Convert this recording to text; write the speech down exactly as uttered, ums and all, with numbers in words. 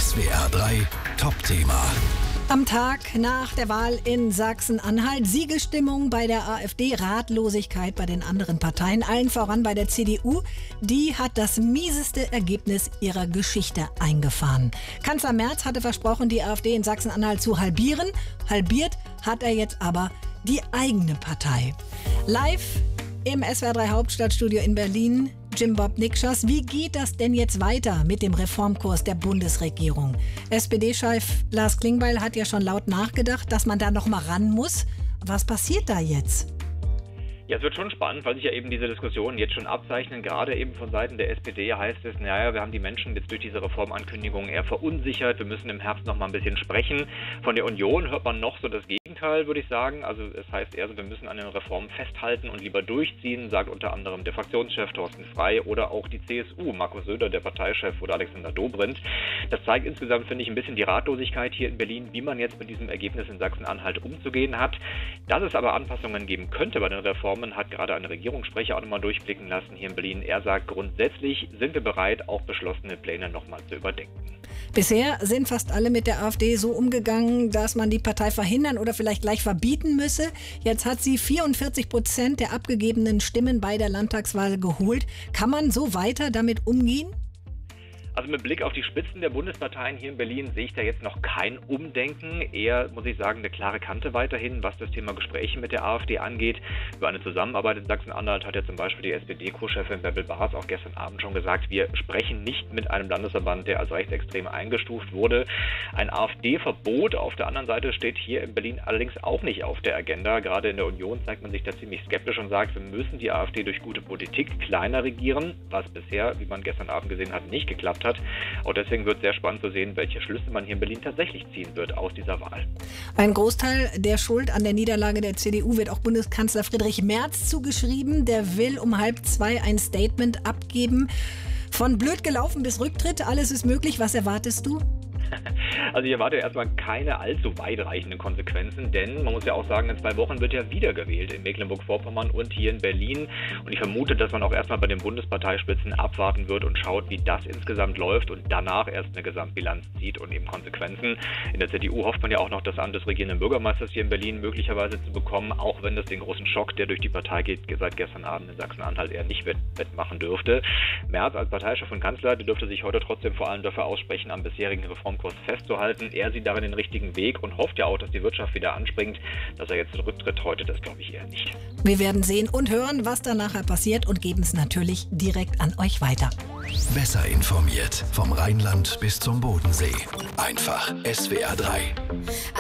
S W R drei Top-Thema. Am Tag nach der Wahl in Sachsen-Anhalt Siegesstimmung bei der AfD, Ratlosigkeit bei den anderen Parteien, allen voran bei der C D U. Die hat das mieseste Ergebnis ihrer Geschichte eingefahren. Kanzler Merz hatte versprochen, die AfD in Sachsen-Anhalt zu halbieren. Halbiert hat er jetzt aber die eigene Partei. Live im S W R drei Hauptstadtstudio in Berlin, Jim Bob Nikschas. Wie geht das denn jetzt weiter mit dem Reformkurs der Bundesregierung? S P D-Chef Lars Klingbeil hat ja schon laut nachgedacht, dass man da noch mal ran muss. Was passiert da jetzt? Ja, es wird schon spannend, weil sich ja eben diese Diskussionen jetzt schon abzeichnen. Gerade eben von Seiten der S P D heißt es, naja, wir haben die Menschen jetzt durch diese Reformankündigung eher verunsichert. Wir müssen im Herbst noch mal ein bisschen sprechen. Von der Union hört man noch so das Gegenteil, würde ich sagen. Also es heißt eher so, wir müssen an den Reformen festhalten und lieber durchziehen, sagt unter anderem der Fraktionschef Thorsten Frey oder auch die C S U, Markus Söder, der Parteichef, oder Alexander Dobrindt. Das zeigt insgesamt, finde ich, ein bisschen die Ratlosigkeit hier in Berlin, wie man jetzt mit diesem Ergebnis in Sachsen-Anhalt umzugehen hat. Dass es aber Anpassungen geben könnte bei den Reformen, hat gerade ein Regierungssprecher auch nochmal durchblicken lassen hier in Berlin. Er sagt, grundsätzlich sind wir bereit, auch beschlossene Pläne nochmal zu überdenken. Bisher sind fast alle mit der AfD so umgegangen, dass man die Partei verhindern oder vielleicht gleich verbieten müsse. Jetzt hat sie vierundvierzig Prozent der abgegebenen Stimmen bei der Landtagswahl geholt. Kann man so weiter damit umgehen? Also mit Blick auf die Spitzen der Bundesparteien hier in Berlin sehe ich da jetzt noch kein Umdenken. Eher, muss ich sagen, eine klare Kante weiterhin, was das Thema Gespräche mit der AfD angeht. Über eine Zusammenarbeit in Sachsen-Anhalt hat ja zum Beispiel die S P D-Co-Chefin Bärbel Bas auch gestern Abend schon gesagt, wir sprechen nicht mit einem Landesverband, der als rechtsextrem eingestuft wurde. Ein AfD-Verbot auf der anderen Seite steht hier in Berlin allerdings auch nicht auf der Agenda. Gerade in der Union zeigt man sich da ziemlich skeptisch und sagt, wir müssen die AfD durch gute Politik kleiner regieren, was bisher, wie man gestern Abend gesehen hat, nicht geklappt hat. Und deswegen wird es sehr spannend zu sehen, welche Schlüsse man hier in Berlin tatsächlich ziehen wird aus dieser Wahl. Ein Großteil der Schuld an der Niederlage der C D U wird auch Bundeskanzler Friedrich Merz zugeschrieben. Der will um halb zwei ein Statement abgeben. Von blöd gelaufen bis Rücktritt, alles ist möglich. Was erwartest du? Also ich erwarte erstmal keine allzu weitreichenden Konsequenzen, denn man muss ja auch sagen, in zwei Wochen wird ja wieder gewählt in Mecklenburg-Vorpommern und hier in Berlin. Und ich vermute, dass man auch erstmal bei den Bundesparteispitzen abwarten wird und schaut, wie das insgesamt läuft und danach erst eine Gesamtbilanz zieht und eben Konsequenzen. In der C D U hofft man ja auch noch, das Amt des regierenden Bürgermeisters hier in Berlin möglicherweise zu bekommen, auch wenn das den großen Schock, der durch die Partei geht, seit gestern Abend in Sachsen-Anhalt eher nicht wettmachen dürfte. Merz als Parteichef und Kanzler, der dürfte sich heute trotzdem vor allem dafür aussprechen, am bisherigen Reformkurs festzuhalten. Er sieht darin den richtigen Weg und hofft ja auch, dass die Wirtschaft wieder anspringt. Dass er jetzt zurücktritt heute, das glaube ich eher nicht. Wir werden sehen und hören, was da nachher passiert und geben es natürlich direkt an euch weiter. Besser informiert vom Rheinland bis zum Bodensee. Einfach S W R drei.